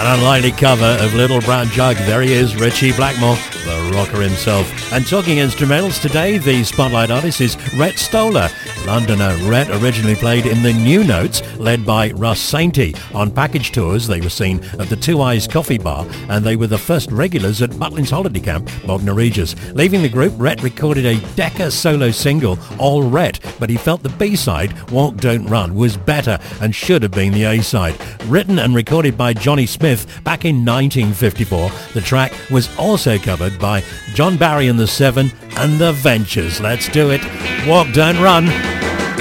Unlikely cover of Little Brown Jug. There he is, Richie Blackmore, the rocker himself. And talking instrumentals today, the spotlight artist is Rhett Stoller. Londoner Rhett originally played in the New Notes, led by Russ Sainty. On package tours, they were seen at the Two Eyes Coffee Bar, and they were the first regulars at Butlins Holiday Camp, Bognor Regis. Leaving the group, Rhett recorded a Decca solo single, All Rhett, but he felt the B-side, Walk Don't Run, was better and should have been the A-side. Written and recorded by Johnny Smith back in 1954, the track was also covered by John Barry and the Seven and the Ventures. Let's do it. Walk Don't Run.